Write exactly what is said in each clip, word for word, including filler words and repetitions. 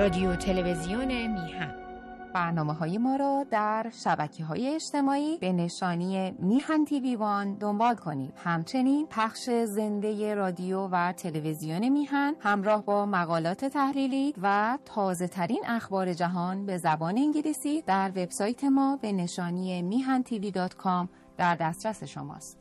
رادیو تلویزیون میهن. برنامه‌های ما را در شبکه‌های اجتماعی به نشانی میهن تیوی وان دنبال کنید. همچنین پخش زنده رادیو و تلویزیون میهن همراه با مقالات تحلیلی و تازه‌ترین اخبار جهان به زبان انگلیسی در وبسایت ما به نشانی میهن تیوی دات کام در دسترس شماست.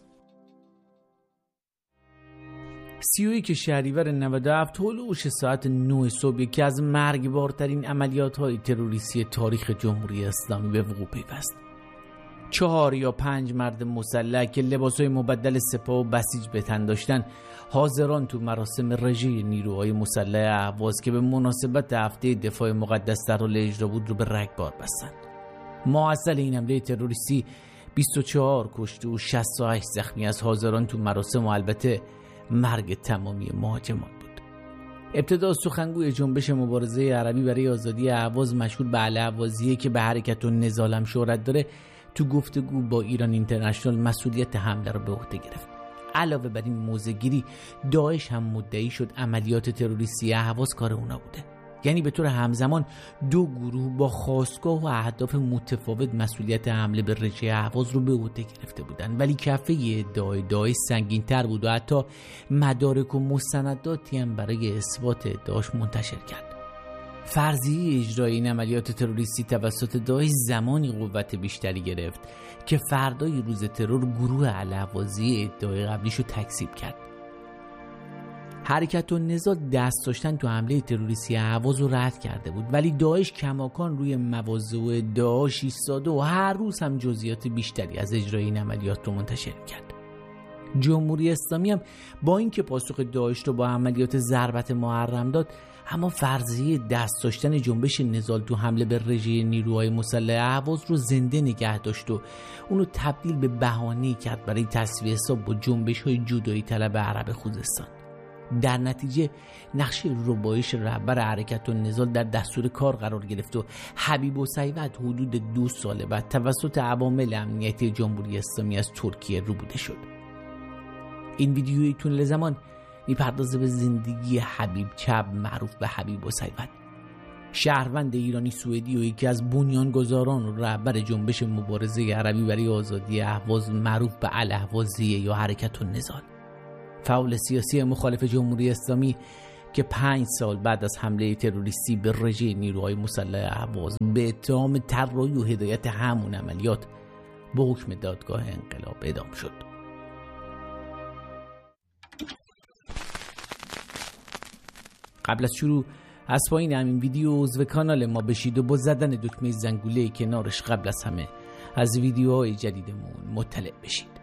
سی و یک شهریور نود و هفت هلوش ساعت نه صبح یکی از مرگبارترین عملیات‌های تروریستی تاریخ جمهوری اسلامی به وقوع پیوست. چهار یا پنج مرد مسلح که لباس‌های مبدل سپاه و بسیج به تن داشتن حاضران تو مراسم رژه نیروهای مسلح اهواز که به مناسبت هفته دفاع مقدس در حال اجرا بود رو به رگبار بستند. ماحصل این حمله تروریستی بیست و چهار کشته و شصت و هشت زخمی از حاضران تو مراسم و البته مرگ تمامی مهاجمان بود. ابتدا سخنگوی جنبش مبارزه عربی برای آزادی اهواز مشهور به الاهوازیه که به حرکت و نضال هم شهرت داره تو گفتگو با ایران اینترنشنال مسئولیت حمله رو به عهده گرفت. علاوه بر این موضع‌گیری داعش هم مدعی شد عملیات تروریستی اهواز کار اونا بوده. یعنی به طور همزمان دو گروه با خاستگاه و اهداف متفاوت مسئولیت حمله به رژه اهواز رو به عهده گرفته بودند، ولی کفه ادعای داعش سنگین‌تر بود و حتی مدارک و مستنداتی هم برای اثبات ادعاش منتشر کرد. فرضیه اجرای این عملیات تروریستی توسط داعش زمانی قوت بیشتری گرفت که فردای روز ترور گروه الاهوازی ادعای قبلیشو تکذیب کرد. حرکت و نضال دست داشتن تو حمله تروریستی اهواز رو رد کرده بود، ولی داعش کماکان روی مواضع و ادعاش ایستاده و هر روز هم جزئیات بیشتری از اجرای این عملیات رو منتشر کرد. جمهوری اسلامی هم با اینکه پاسخ داعش رو با عملیات ضربت محرم داد، اما فرضیه دست داشتن جنبش نضال تو حمله به رژه نیروهای مسلح اهواز رو زنده نگه داشت و اونو تبدیل به بهانه‌ای کرد برای تسویه حساب با جنبش‌های جدایی طلب عرب خوزستان. در نتیجه نقشه ربایش رهبر حرکت و نضال در دستور کار قرار گرفت و حبیب بوسعید حدود دو سال بعد توسط عوامل امنیتی جمهوری اسلامی از ترکیه روبوده شد. این ویدیوی طول زمان میپردازه به زندگی حبیب چب معروف به حبیب بوسعید، شهروند ایرانی سوئدی و یکی از بنیانگذاران و رهبر جنبش مبارزه عربی برای آزادی اهواز معروف به الاهوازیه یا حرکت و نضال. فعال سیاسی مخالف جمهوری اسلامی که پنج سال بعد از حمله تروریستی به رژه نیروهای مسلح اهواز به اتهام طراحی و هدایت همون عملیات به حکم دادگاه انقلاب اعدام شد. قبل از شروع از پایین همین ویدیو عضو کانال ما بشید و با زدن دکمه زنگوله کنارش قبل از همه از ویدیوهای جدیدمون مطلع بشید.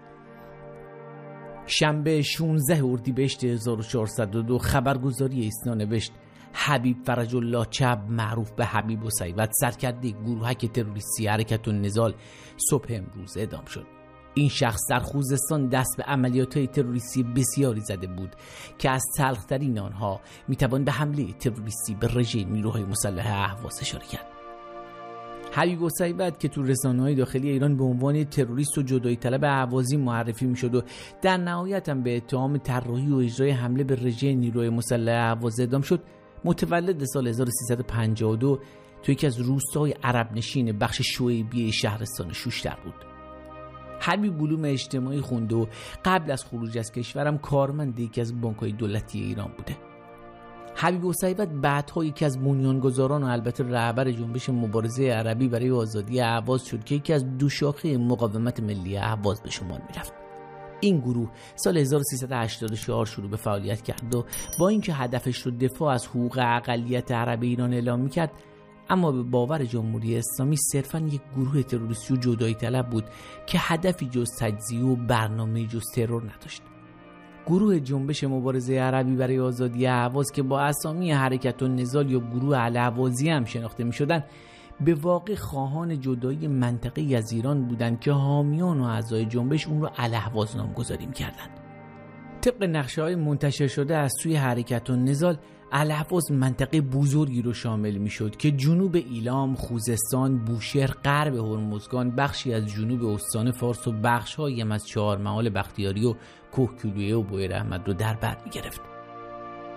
شنبه شانزده اردیبهشت هزار و چهارصد و دو خبرگزاری ایسنا نوشت حبیب فرج الله چب معروف به حبیب بوسعید سرکرده گروهک تروریستی حرکت و نضال صبح امروز اعدام شد. این شخص در خوزستان دست به عملیات‌های تروریستی بسیاری زده بود که از تلخ‌ترین آنها میتوان به حمله تروریستی به رژه نیروهای مسلح اهواز اشاره کرد. حبیب بوسعید که تو رسانه‌های داخلی ایران به عنوان تروریست و جدایی طلب اهوازی معرفی میشد و در نهایت هم به اتهام طراحی و اجرای حمله به رژه نیروهای مسلح اهواز اعدام شد، متولد سال هزار و سیصد و پنجاه و دو تو یکی از روستاهای عرب نشین بخش شعیبی شهرستان شوشتر بود. حبیب علوم اجتماعی خونده و قبل از خروج از کشورم کارمند یکی از بانک‌های دولتی ایران بوده. حبیب بوسعید بعدها یکی از بنیانگذاران و البته رهبر جنبش مبارزه عربی برای آزادی اهواز شد که یکی از دو شاخه مقاومت ملی اهواز به شمار می‌رفت. این گروه سال هزار و سیصد و هشتاد و چهار شروع به فعالیت کرد و با اینکه هدفش رو دفاع از حقوق اقلیت عرب ایران اعلام می‌کرد، اما به باور جمهوری اسلامی صرفاً یک گروه تروریستی و جدایی طلب بود که هدفی جز تجزیه و برنامه جز ترور نداشت. گروه جنبش مبارزه عربی برای آزادی اهواز که با اسامی حرکت و نضال یا گروه الاهوازی هم شناخته می شدن، به واقع خواهان جدایی منطقه‌ای از ایران بودند که حامیان و اعضای جنبش اون رو الاهواز نامگذاری می‌کردند. طبق نقشه‌های منتشر شده از سوی حرکت و نضال، الاهواز منطقه بزرگی رو شامل می‌شد که جنوب ایلام، خوزستان، بوشهر، غرب هرمزگان، بخشی از جنوب استان فارس و بخش‌هایی هم از چهارمحال بختیاری و کوهگیلویه و بویراحمد رو در بر می‌گرفت.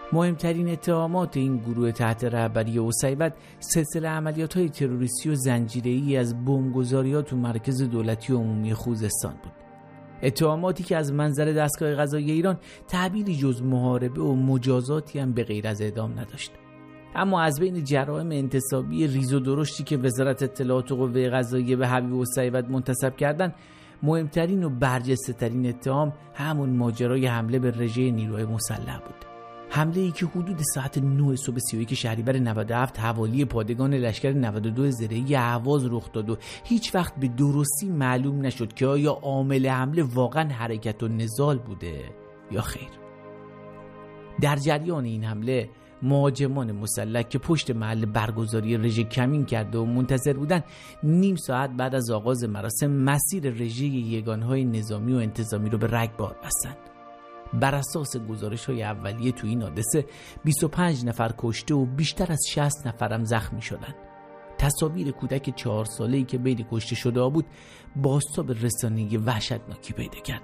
مهمترین اتهامات این گروه تحت رهبری اسیوط سلسله عملیات‌های تروریستی و زنجیره‌ای از بمبگذاری‌ها تو مرکز دولتی و عمومی خوزستان بود. اتهاماتی که از منظر دستگاه قضایی ایران تعبیری جز محاربه و مجازاتی هم به غیر از اعدام نداشت. اما از بین جرائم انتصابی ریز و درشتی که وزارت اطلاعات و قوه قضاییه به حبیب اسیوط منتسب کردند، مهمترین و برجسته‌ترین اتهام همون ماجرای حمله به رژه نیروهای مسلح بود. حمله ای که حدود ساعت نه صبح سی و یک شهریور نود و هفت حوالی پادگان لشکر نود و دو زرهی اهواز رخ داد و هیچ وقت به درستی معلوم نشد که آیا عامل حمله واقعا حرکت النضال بوده یا خیر. در جریان این حمله مهاجمان مسلح که پشت محل برگزاری رژه کمین کرده و منتظر بودند، نیم ساعت بعد از آغاز مراسم مسیر رژه یگانهای نظامی و انتظامی رو به رگبار بستند. بر اساس گزارش‌های اولیه تو این حادثه بیست و پنج نفر کشته و بیشتر از شصت نفرم زخمی شدند. تصاویر کودک چهار ساله‌ای که بین کشته شده بود بازتاب رسانه‌ای وحشتناکی پیدا کرد.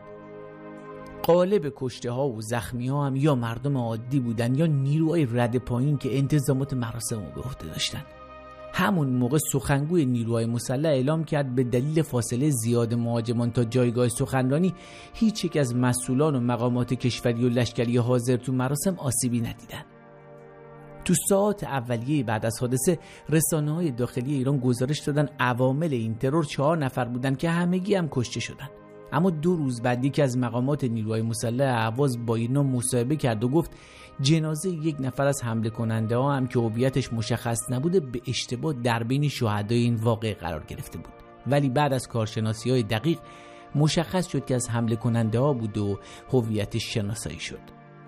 غالب کشته ها و زخمی ها هم یا مردم عادی بودن یا نیروهای رد پایین که انتظامات مراسم رو به عهده داشتن. همون موقع سخنگوی نیروهای مسلح اعلام کرد به دلیل فاصله زیاد مهاجمان تا جایگاه سخنرانی هیچ یک از مسئولان و مقامات کشوری و لشکری حاضر تو مراسم آسیبی ندیدن. تو ساعات اولیه بعد از حادثه رسانه‌های داخلی ایران گزارش دادن عوامل این ترور چهار نفر بودن که همگی هم کشته شدن. اما دو روز بعد یکی از مقامات نیروهای مسلح اهواز با اینا مصاحبه کرد و گفت جنازه یک نفر از حمله کننده ها هم که هویتش مشخص نبوده به اشتباه در بین شهدای این واقعه قرار گرفته بود، ولی بعد از کارشناسی های دقیق مشخص شد که از حمله کننده ها بود و هویتش شناسایی شد.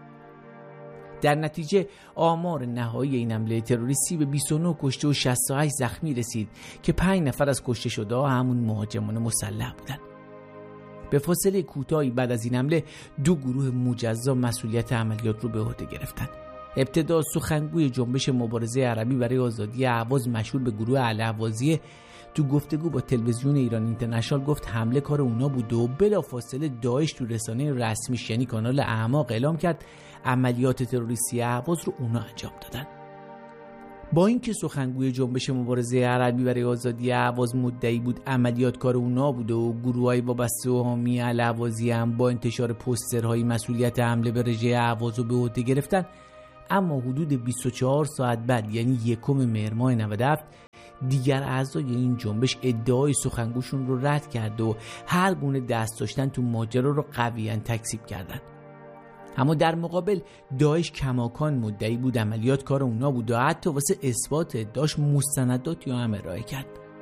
در نتیجه آمار نهایی این حمله تروریستی به بیست و نه کشته و شصت و هشت زخمی رسید که پنج نفر از کشته شده ها همون مهاجمان مسلح بودند. به فاصله کوتاهی بعد از این حمله دو گروه مجزا مسئولیت عملیات رو به عهده گرفتند. ابتدا سخنگوی جنبش مبارزه عربی برای آزادی اهواز مشهور به گروه الاهوازیه تو گفتگو با تلویزیون ایران اینترنشنال گفت حمله کار اونا بود و بلافاصله داعش تو رسانه رسمیش یعنی کانال اعماق اعلام کرد عملیات تروریستی اهواز رو اونا انجام دادن. با اینکه سخنگوی جنبش مبارزه عربی برای آزادی اهواز مدعی بود عملیات کار اونا بوده و گروه‌های وابسته و حامی الاهوازی هم با انتشار پوسترهای مسئولیت حمله به رژه اهواز رو به عهده گرفتن، اما حدود بیست و چهار ساعت بعد یعنی یکم مهر ماه نود و هفت دیگر اعضای این جنبش ادعای سخنگوشون رو رد کرد و هر گونه دست داشتن تو ماجرا رو قویاً تکذیب کردند. اما در مقابل داعش کماکان مدعی بود عملیات کار اونا بود و حتی واسه اثبات ادعاش مستنداتی هم ارائه کرد.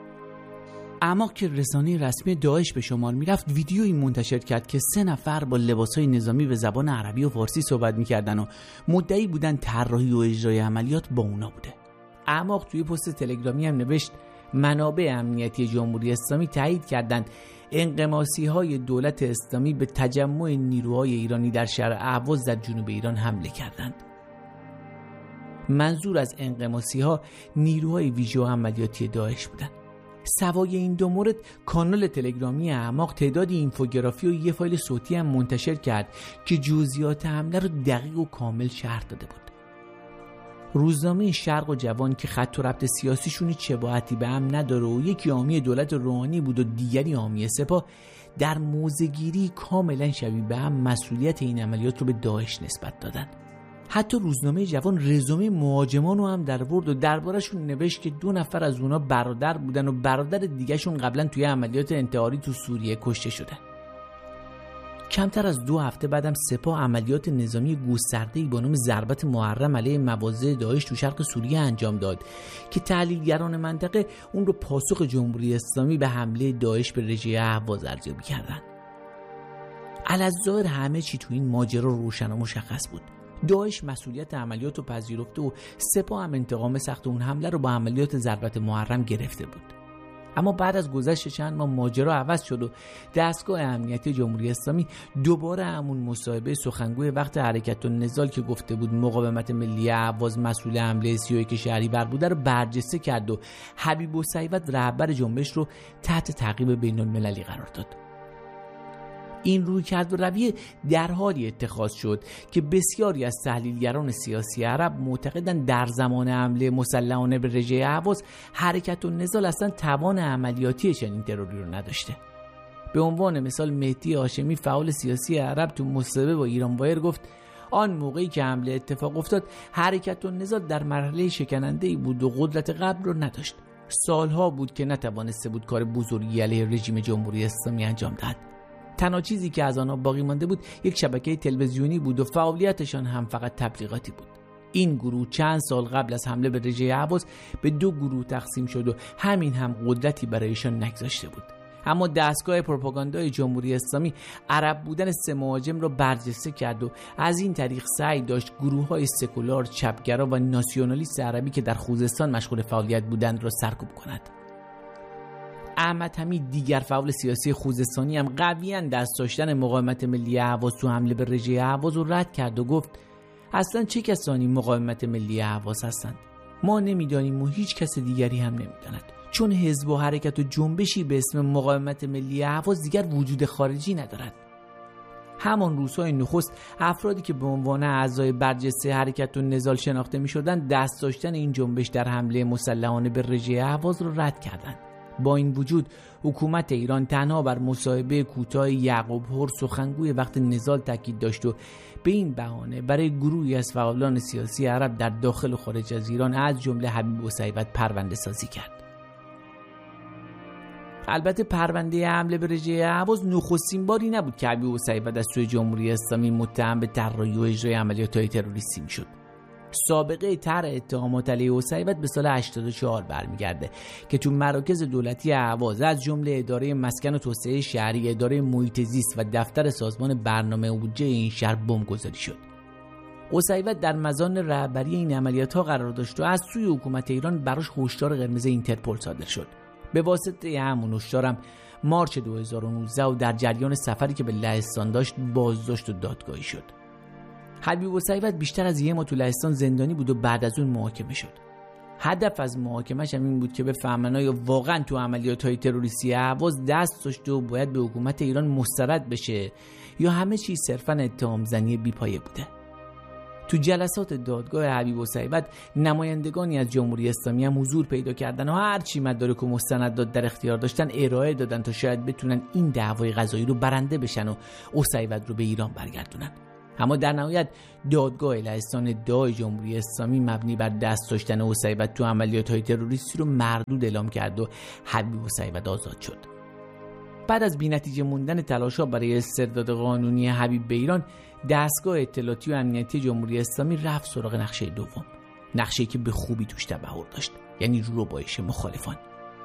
اما که رسانه رسمی داعش به شمار میرفت ویدیویی منتشر کرد که سه نفر با لباسهای نظامی به زبان عربی و فارسی صحبت میکردن و مدعی بودن طراحی و اجرای عملیات با اونا بوده. اما توی پست تلگرامی هم نوشت منابع امنیتی جمهوری اسلامی تایید کردند انقماسی های دولت اسلامی به تجمع نیروهای ایرانی در شهر اهواز در جنوب ایران حمله کردند. منظور از انقماسی ها نیروهای ویژه و عملیاتی داعش بودند. سوای این دو مورد کانال تلگرامی اعماق تعدادی اینفوگرافی و یه فایل صوتی هم منتشر کرد که جزئیات حمله رو دقیق و کامل شرح داده بود. روزنامه شرق و جوان که خط و ربط سیاسیشون هیچ شباهتی به هم نداره و یکی حامی دولت روحانی بود و دیگری حامی سپاه، در موضع‌گیری کاملا شبیه به هم مسئولیت این عملیات رو به داعش نسبت دادن. حتی روزنامه جوان رزومه مهاجمان رو هم در برد و دربارشون نوشت که دو نفر از اونا برادر بودن و برادر دیگهشون قبلا توی عملیات انتحاری تو سوریه کشته شدن. کمتر از دو هفته بعدم سپاه عملیات نظامی گسترده‌ای با نام ضربت محرم علیه مواضع داعش تو شرق سوریه انجام داد که تحلیلگران منطقه اون رو پاسخ جمهوری اسلامی به حمله داعش به رژه اهواز ارزیابی کردن. الظاهر همه چی تو این ماجرا روشن و مشخص بود. داعش مسئولیت عملیات رو پذیرفته و سپاه هم انتقام سخت اون حمله رو با عملیات ضربت محرم گرفته بود. اما بعد از گذشت چند ماه ماجرا عوض شد و دستگاه امنیتی جمهوری اسلامی دوباره همون مصاحبه سخنگوی وقت حرکت النضال که گفته بود مقاومت ملی اهواز مسئول حمله سی و یک شهریور بوده رو برجسته کرد و حبیب اسیوط رهبر جنبش رو تحت تعقیب بین المللی قرار داد. این رویکرد و رویه در حالی اتخاذ شد که بسیاری از تحلیلگران سیاسی عرب معتقدند در زمان حمله مسلحانه به رژه اهواز حرکت النضال اصلا توان عملیاتی چنین تروری رو نداشته. به عنوان مثال مهدی هاشمی فعال سیاسی عرب تو مصاحبه با ایران وایر گفت آن موقعی که حمله اتفاق افتاد حرکت النضال در مرحله شکننده‌ای بود و قدرت قبل رو نداشت. سالها بود که نتوانسته بود کار بزرگی علیه رژیم جمهوری اسلامی انجام دهد. تنها چیزی که از آنها باقی مانده بود یک شبکه تلویزیونی بود و فعالیتشان هم فقط تبلیغاتی بود. این گروه چند سال قبل از حمله به رژه اهواز به دو گروه تقسیم شد و همین هم قدرتی برایشان نگذاشته بود. اما دستگاه پروپاگاندای جمهوری اسلامی عرب بودن سه مهاجم را برجسته کرد و از این طریق سعی داشت گروه‌های سکولار، چپگرا و ناسیونالیست عربی که در خوزستان مشغول فعالیت بودند را سرکوب کند. احمد حمید دیگر فعال سیاسی خوزستانی هم قویاً دست داشتن مقاومت ملی اهواز تو حمله به رژه اهواز رو رد کرد و گفت اصلا چه کسانی مقاومت ملی اهواز هستند؟ ما نمیدانیم و هیچ کس دیگری هم نمیداند، چون حزب و حرکت و جنبشی به اسم مقاومت ملی اهواز دیگر وجود خارجی ندارد. همان روزهای نخست افرادی که به عنوان اعضای برجسته حرکت النضال شناخته می‌شدند دست داشتن این جنبش در حمله مسلحانه به رژه اهواز را رد کردند. با این وجود حکومت ایران تنها بر مصاحبه کوتاه یعقوب هور سخنگوی وقت نضال تاکید داشت و به این بهانه برای گروهی از فعالان سیاسی عرب در داخل و خارج از ایران از جمله حبیب بوسعیدت پرونده سازی کرد. البته پرونده حمله به رژه اهواز نخستین باری نبود که حبیب بوسعیدت از سوی جمهوری اسلامی متهم به طراحی و اجرای عملیات‌های تروریستی میشد. سابقه طرح اتهامات علیه بوسعیدت به سال هشتاد و چهار برمیگرده که تو مراکز دولتی اهواز از جمله اداره مسکن و توسعه شهری، اداره محیط زیست و دفتر سازمان برنامه و بودجه این شهر بمبگذاری شد. بوسعیدت در مزان رهبری این عملیات‌ها قرار داشت و از سوی حکومت ایران براش هشدار قرمز اینترپل صادر شد. به واسطه همون هشدارم مارچ دو هزار و نوزده و در جریان سفری که به لهستان داشت بازداشت و دادگاهی شد. حبیب بوسعیدت بیشتر از یه ماه تو لهستان زندانی بود و بعد از اون محاکمه شد. هدف از محاکمه‌اش هم این بود که بفهمن آیا واقعا تو عملیات‌های تروریستی اهواز دست داشت و باید به حکومت ایران مسترد بشه یا همه چیز صرفاً اتهام زنی بی‌پایه بوده. تو جلسات دادگاه حبیب بوسعیدت نمایندگانی از جمهوری اسلامی هم حضور پیدا کردن و هر چی مدارک و مستندات در اختیار داشتن ارائه دادن تا شاید بتونن این دعوای قضایی رو برنده بشن و بوسعیدت رو به ایران برگردونن. اما در نهایت دادگاه لهستان ادعای جمهوری اسلامی مبنی بر دست داشتن بوسعیدت تو عملیات‌های تروریستی رو مردود اعلام کرد و حبیب بوسعیدت آزاد شد. بعد از بی‌نتیجه موندن تلاش‌ها برای استرداد قانونی حبیب به ایران، دستگاه اطلاعاتی و امنیتی جمهوری اسلامی رفت سراغ نقشه دوم، نقشه‌ای که به خوبی توش تبحر داشت، یعنی رو بایش مخالفان.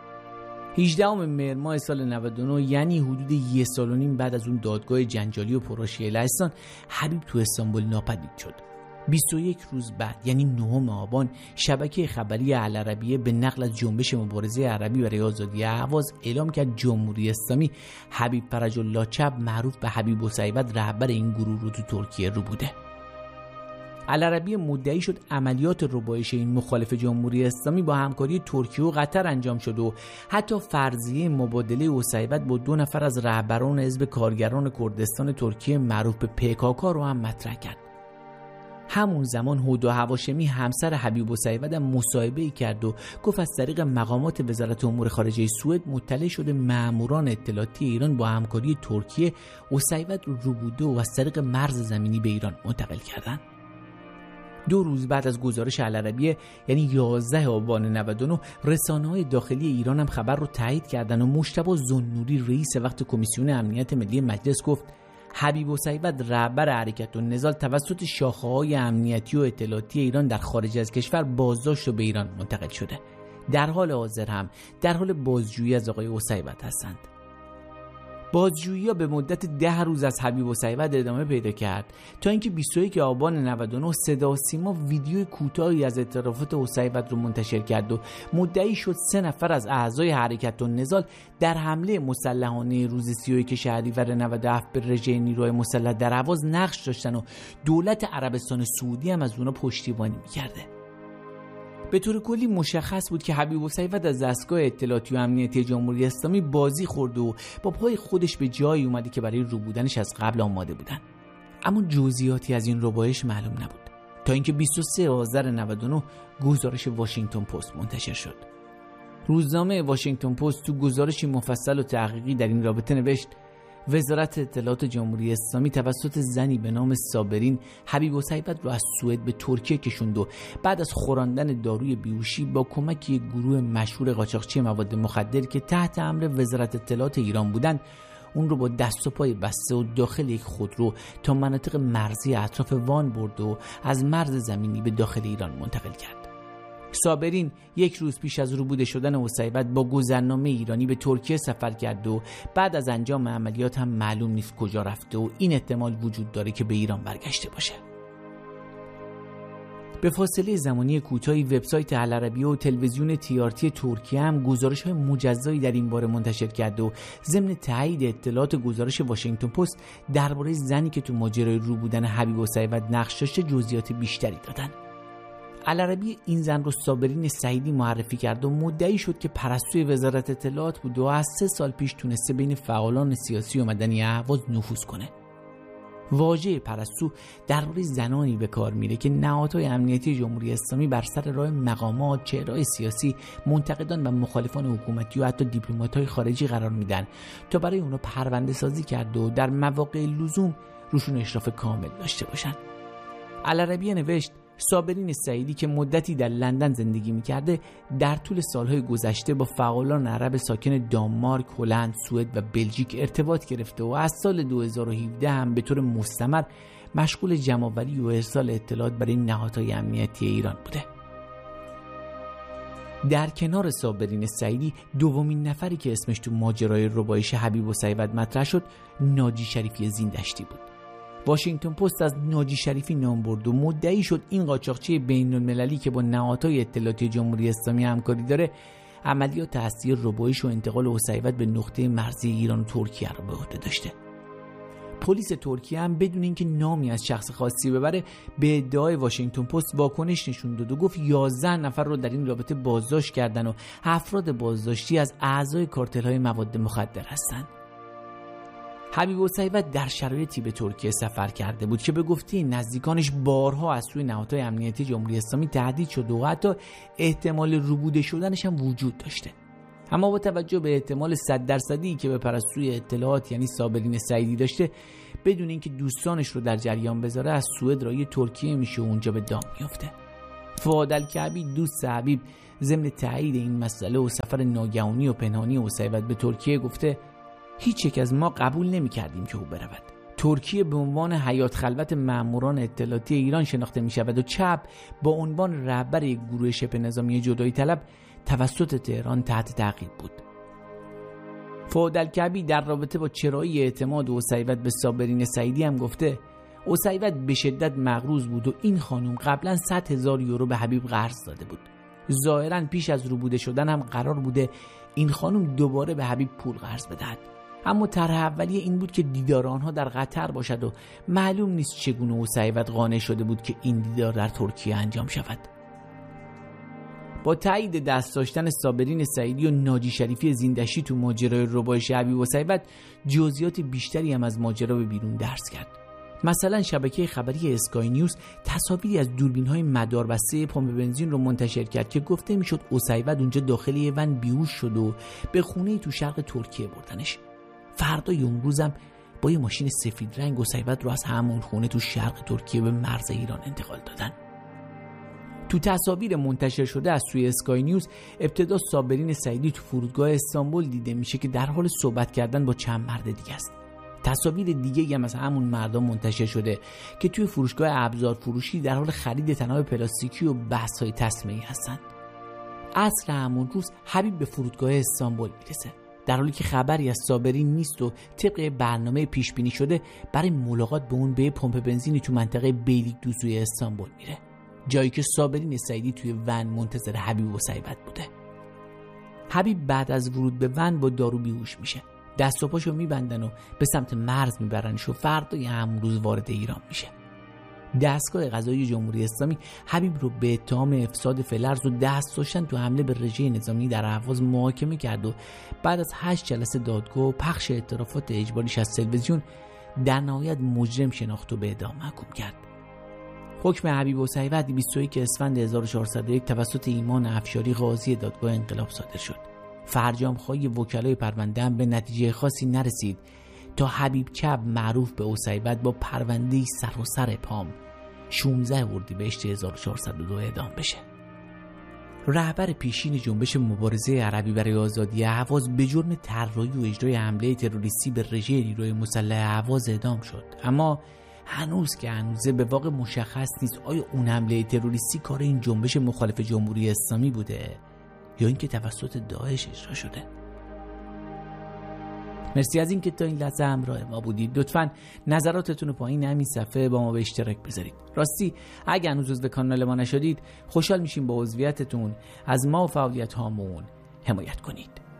هجدهم مهر ماه سال نود و نه، یعنی حدود یک سال و نیم بعد از اون دادگاه جنجالی و پرحاشیه لهستان، حبیب تو استانبول ناپدید شد. بیست و یک روز بعد، یعنی نهم آبان، شبکه خبری العربیه به نقل از جنبش مبارزه عربی برای آزادی اهواز اعلام کرد جمهوری اسلامی حبیب فرج‌الله چب، معروف به حبیب بوسعیدت، رهبر این گروه رو تو ترکیه رو بوده. العربیه مدعی شد عملیات ربایش این مخالف جمهوری اسلامی با همکاری ترکیه و قطر انجام شد و حتی فرضیه مبادله بوسعیدت با دو نفر از رهبران حزب کارگران کردستان ترکیه معروف به پیکاکا رو هم مطرح کرد. همون زمان هودا هواشمی همسر حبیب بوسعیدت مصاحبه‌ای کرد و گفت از طریق مقامات وزارت امور خارجه سوئد مطلع شده ماموران اطلاعاتی ایران با همکاری ترکیه بوسعیدت رو رو بوده و از طریق مرز زمینی به ایران منتقل کردن. دو روز بعد از گزارش العربیه، یعنی یازده آبان نود و نه، رسانه‌های داخلی ایران هم خبر رو تایید کردن و مجتبی ذوالنوری رئیس وقت کمیسیون امنیت ملی مجلس گفت حبیب بوسعیدت رهبر حرکت النضال توسط شاخه‌های امنیتی و اطلاعاتی ایران در خارج از کشور بازداشت و به ایران منتقل شده. در حال حاضر هم در حال بازجویی از آقای بوسعیدت هستند. بازجویی‌ها به مدت ده روز از حبیب بوسعیدت ادامه پیدا کرد تا اینکه بیست و یک آبان نود و نه صدا و سیما ویدیو کوتاهی از اعترافات بوسعیدت رو منتشر کرد و مدعی شد سه نفر از اعضای حرکت النضال در حمله مسلحانه روز سی و یک شهریور نود و هفت به رژه نیروهای مسلح در اهواز نقش داشتن و دولت عربستان سعودی هم از اونا پشتیبانی می‌کرده. به طور کلی مشخص بود که حبیب بوسعید از دستگاه اطلاعاتی و امنیتی جمهوری اسلامی بازی خورد و با پای خودش به جایی اومده که برای رو بودنش از قبل آماده بودن. اما جزئیاتی از این ربایش معلوم نبود تا اینکه بیست و سوم آذر نود و نه گزارش واشنگتن پست منتشر شد. روزنامه واشنگتن پست تو گزارشی مفصل و تحقیقی در این رابطه نوشت وزارت اطلاعات جمهوری اسلامی توسط زنی به نام صابرین حبیب بوسعید رو از سوئد به ترکیه کشوند و بعد از خوراندن داروی بیهوشی با کمک یک گروه مشهور قاچاقچی مواد مخدر که تحت امر وزارت اطلاعات ایران بودند اون رو با دست و پای بسته و داخل یک خودرو تا مناطق مرزی اطراف وان برد و از مرز زمینی به داخل ایران منتقل کرد. صابرین یک روز پیش از روبوده شدن بوسعید با گذرنامه ایرانی به ترکیه سفر کرد و بعد از انجام عملیات هم معلوم نیست کجا رفته و این احتمال وجود داره که به ایران برگشته باشه. به فاصله زمانی کوتاهی وبسایت العربیه و تلویزیون تی آر تی ترکیه هم گزارش‌های مجزایی در این باره منتشر کرد و ضمن تایید اطلاعات گزارش واشنگتن پست درباره زنی که تو ماجرای روبودن حبیب بوسعید نقش داشته جزئیات بیشتری دادن. العربیه این زن رو صابرین سعیدی معرفی کرد و مدعی شد که پرستوی وزارت اطلاعات بود و از سه سال پیش تونسته بین فعالان سیاسی و مدنی اهواز نفوذ کنه. واژه پرستو درباره زنانی به کار میره که نهادهای امنیتی جمهوری اسلامی بر سر راه مقامات، چهره‌های سیاسی، منتقدان و مخالفان حکومتی و حتی دیپلمات‌های خارجی قرار میدن تا برای اونا پرونده سازی کرد و در مواقع لزوم روشون اشراف کامل داشته باشن. العربیه نوشت صابرین سعیدی که مدتی در لندن زندگی میکرده در طول سالهای گذشته با فعالان عرب ساکن دانمارک، هلند، سوئد و بلژیک ارتباط گرفته و از سال دو هزار و هفده هم به طور مستمر مشغول جمع‌آوری و ارسال اطلاعات برای نهادهای امنیتی ایران بوده. در کنار صابرین سعیدی دومین نفری که اسمش تو ماجرای ربایش حبیب بوسعید مطرح شد ناجی شریفی زیندشتی بود. واشنگتن پست از ناجی شریفی نام برد و مدعی شد این قاچاقچی بین‌المللی که با نهادهای اطلاعاتی جمهوری اسلامی همکاری داره عملیات هستی ربایش و انتقال بوسعید به نقطه مرزی ایران و ترکیه را به عهده داشته. پلیس ترکیه هم بدون اینکه نامی از شخص خاصی ببره به ادعای واشنگتن پست واکنش نشون داد و گفت یازده نفر رو در این رابطه بازداشت کردن و افراد بازداشتی از اعضای کارتل‌های مواد مخدر هستند. حبیب بوسعید در شرایطی به ترکیه سفر کرده بود که به گفته نزدیکانش بارها از سوی نهادهای امنیتی جمهوری اسلامی تهدید شده و حتی احتمال روبوده شدنش هم وجود داشته. اما با توجه به احتمال صد درصدی که به پرستوی اطلاعات یعنی صابرین سعیدی داشته بدون اینکه دوستانش رو در جریان بذاره از سوئد رای ترکیه میشه و اونجا به دام میفته. فؤاد الکعبی دوست حبیب ضمن تایید این مسئله و سفر ناگهانی و پنهانی بوسعید به ترکیه گفته هیچ یک از ما قبول نمی کردیم که او برود. ترکیه به عنوان حیات خلوت ماموران اطلاعاتی ایران شناخته می شود و چپ با عنوان رهبر یک گروه شبه نظامی جدایی طلب توسط تهران تحت تعقیب بود. فؤاد الکعبی در رابطه با چرایی اعتماد بوسعید به صابرین سعیدی هم گفته بوسعید به شدت مغروض بود و این خانم قبلا صد هزار یورو به حبیب قرض داده بود. ظاهرا پیش از روبوده شدن هم قرار بوده این خانم دوباره به حبیب پول قرض بدهد. اما طرح اولیه این بود که دیدار آنها در قطر باشد و معلوم نیست چگونه بوسعید قانع شده بود که این دیدار در ترکیه انجام شود. با تایید دست داشتن صابرین سعیدی و ناجی شریفی زیندشتی تو ماجرای ربایش حبیب بوسعید جزئیات بیشتری هم از ماجرا به بیرون درس کرد. مثلا شبکه خبری اسکای نیوز تصاویری از دوربین‌های مداربسته پمپ بنزین رو منتشر کرد که گفته میشد بوسعید اونجا داخل یه ون بیهوش شد و به خونه‌ای تو شرق ترکیه بردنش. فردای اون روزم با یه ماشین سفید رنگ بوسعید رو از همون خونه تو شرق ترکیه به مرز ایران انتقال دادن. تو تصاویر منتشر شده از سوی اسکای نیوز ابتدا صابرین سعیدی تو فرودگاه استانبول دیده میشه که در حال صحبت کردن با چند مرد دیگه است. تصاویر دیگه هم از همون مردم منتشر شده که توی فروشگاه ابزار فروشی در حال خرید طناب پلاستیکی و بحث‌های تسمیه‌ای هستن. عصر همون روز حبیب به فرودگاه استانبول میرسه در حالی که خبری از صابرین نیست و طبق برنامه پیش بینی شده برای ملاقات با اون به پمپ بنزینی تو منطقه بیلیکدوزوی استانبول میره، جایی که صابرین سعیدی توی ون منتظر حبیب بوسعید بوده. حبیب بعد از ورود به ون با دارو بیهوش میشه. دست و پاشو میبندن و به سمت مرز میبرنش و فردای همون روز وارد ایران میشه. دستگاه قضایی جمهوری اسلامی حبیب رو به اتهام افساد فلرز و دست داشتن تو حمله به رژه نظامی در اهواز محاکمه کرد و بعد از هشت جلسه دادگاه و پخش اعترافات اجباریش از تلویزیون در نهایت مجرم شناخت و به اعدام محکوم کرد. حکم حبیب بوسعیوت بیست و یک اسفند هزار و چهارصد و یک توسط ایمان افشاری قاضی دادگاه انقلاب صادر شد. فرجام‌خوای وکلای پرونده هم به نتیجه خاصی نرسید تا حبیب چب معروف به بوسعیوت با پرونده‌ای سر و سر پام شانزده اردیبهشت هزار و چهارصد و دو اعدام بشه. رهبر پیشین جنبش مبارزه عربی برای آزادی اهواز به جرم طراحی و اجرای حمله تروریستی به رژه نیروی مسلح اهواز اعدام شد. اما هنوز که هنوزه به واقع مشخص نیست آیا اون حمله تروریستی کار این جنبش مخالف جمهوری اسلامی بوده یا اینکه توسط داعش اجرا شده. مرسی از اینکه تا این لحظه همراه ما بودید. لطفاً نظراتتون رو پایین همین صفحه با ما به اشتراک بذارید. راستی اگه هنوز عضو کانال ما نشدید خوشحال میشیم با عضویتتون از ما و فعالیت هامون حمایت کنید.